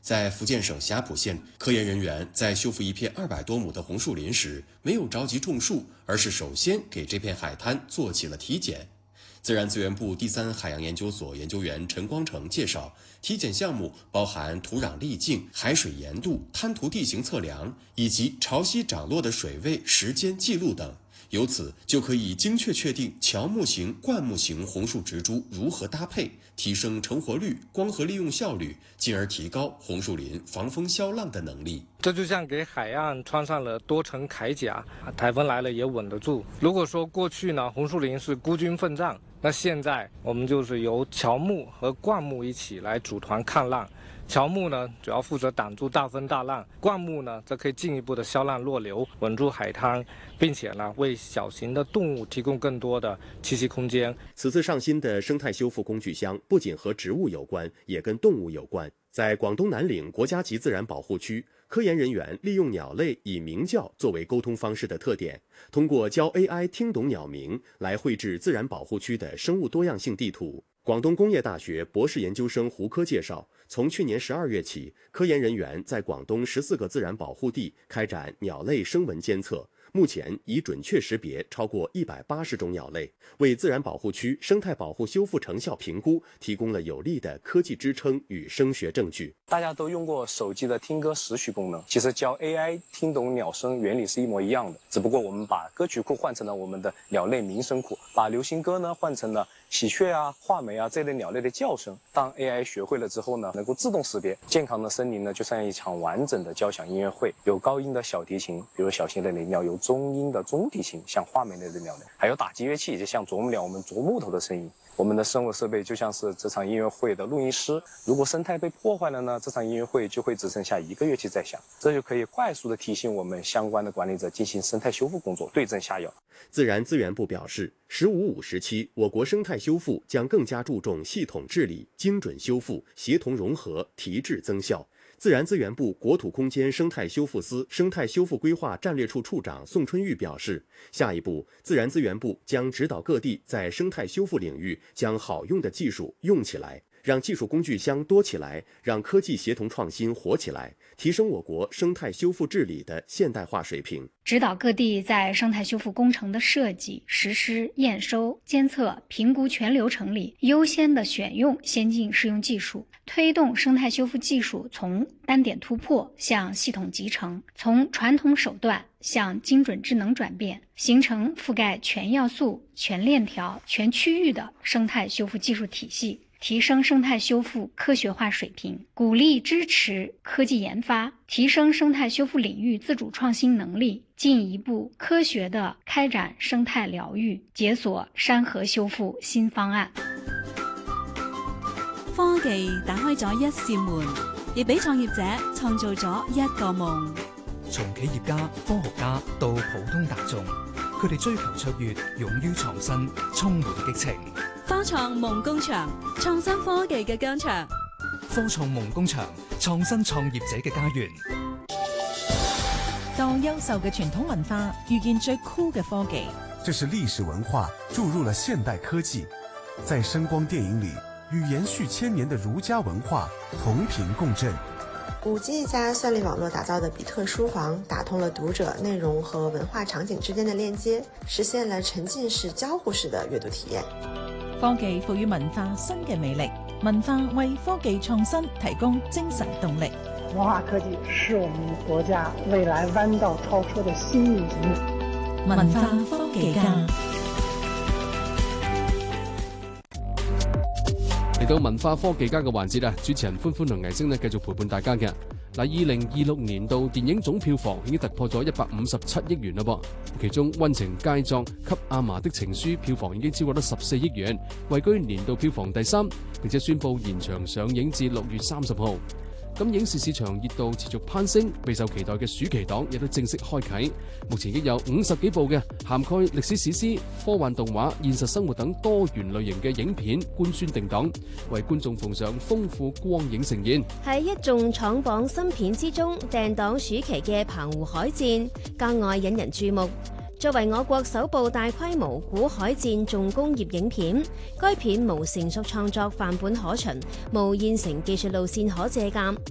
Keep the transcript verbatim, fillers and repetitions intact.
在福建省霞浦县，科研人员在修复一片二百多亩的红树林时，没有着急种树，而是首先给这片海滩做起了体检。自然资源部第三海洋研究所研究员陈光成介绍，体检项目包含土壤粒径、海水盐度、滩涂地形测量以及潮汐涨落的水位时间记录等。由此就可以精确确定乔木型、灌木型红树植株如何搭配，提升成活率、光合利用效率，进而提高红树林防风消浪的能力。 这就像给海岸穿上了多层铠甲，台风来了也稳得住。如果说过去呢，红树林是孤军奋战，那现在我们就是由乔木和灌木一起来组团抗浪。乔木呢，主要负责挡住大风大浪；灌木呢，则可以进一步的消浪弱流，稳住海滩，并且呢，为小型的动物提供更多的栖息空间。 此次上新的生态修复工具箱不仅和植物有关，也跟动物有关。在广东南岭国家级自然保护区，科研人员利用鸟类以鸣叫作为沟通方式的特点，通过教 A I 听懂鸟鸣来绘制自然保护区的生物多样性地图。广东工业大学博士研究生胡科介绍，从去年十二月起，科研人员在广东十四个自然保护地开展鸟类声纹监测，目前已准确识别超过一百八十种鸟类，为自然保护区生态保护修复成效评估提供了有力的科技支撑与声学证据。 大家都用过手机的听歌识曲功能，其实教 A I 听懂鸟声原理是一模一样的，只不过我们把歌曲库换成了我们的鸟类鸣声库，把流行歌呢换成了喜鹊啊、画眉啊这类鸟类的叫声。当 A I 学会了之后呢，能够自动识别健康的森林呢，就像一场完整的交响音乐会，有高音的小提琴，比如小型的雷鸟；有中音的中提琴，像画眉类的鸟类；还有打击乐器，就像啄木鸟我们啄木头的声音。我们的生物设备就像是这场音乐会的录音师，如果生态被破坏了呢，这场音乐会就会只剩下一个乐器在响，这就可以快速的提醒我们相关的管理者进行生态修复工作，对症下药。 自然资源部表示，十五五时期，我国生态修复将更加注重系统治理、精准修复、协同融合、提质增效。自然资源部国土空间生态修复司生态修复规划战略处处长宋春玉表示，下一步，自然资源部将指导各地在生态修复领域将好用的技术用起来，让技术工具箱多起来，让科技协同创新活起来，提升我国生态修复治理的现代化水平。 指导各地在生态修复工程的设计、实施、验收、监测、评估全流程里优先的选用先进适用技术，推动生态修复技术从单点突破向系统集成，从传统手段向精准智能转变，形成覆盖全要素、全链条、全区域的生态修复技术体系，提升生态修复科学化水平，鼓励支持科技研发，提升生态修复领域自主創新能力，進一步科學地開展生態療癒，解鎖山河修復新方案。 科技打開咗一扇門，亦俾創業者創造咗一個夢。 從企業家、科學家到普通大眾，佢哋追求卓越，勇於創新，充滿激情。 科創夢工場，創新科技嘅疆場。 科創夢工場，創新創業者嘅家園。 當優秀嘅傳統文化遇見最酷嘅科技， 這是歷史文化注入了現代科技，在聲光電影裏與延續千年的儒家文化同頻共振。 五 G 加算力網絡打造的比特書房，打通了讀者內容和文化場景之間的鏈接，實現了沉浸式交互式的閱讀體驗。 科技賦予文化新嘅魅力，文化為科技創新提供精神動力。 文化科技是我們國家未來彎道超車的新引擎。 文化科技家。 嚟到文化科技家嘅環節啊，主持人歡歡同藝星呢繼續陪伴大家嘅。嗱，二零二六年度電影總票房已經突破咗一百五十七億元啦噃，其中《溫情佳作》給阿嫲的情書票房已經超過咗十四億元，位居年度票房第三，並且宣布延長上映至六月三十號。咁影視市場熱度持續攀升，備受期待嘅暑期檔亦都正式開啟。目前已經有五十幾部嘅涵蓋歷史史詩、科幻動畫、現實生活等多元類型嘅影片官宣定檔，為觀眾奉上豐富光影盛宴。 喺一眾闖榜新片之中，訂檔暑期嘅《澎湖海戰》格外引人注目。作為我國首部大規模古海戰重工業影片，該片無成熟創作範本可循，無現成技術路線可借鑑，